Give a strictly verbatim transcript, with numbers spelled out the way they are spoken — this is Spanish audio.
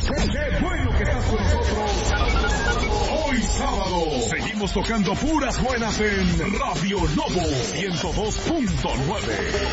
¡Qué, qué bueno que estás con nosotros! Hoy sábado seguimos tocando puras buenas en Radio Lobo ciento dos punto nueve.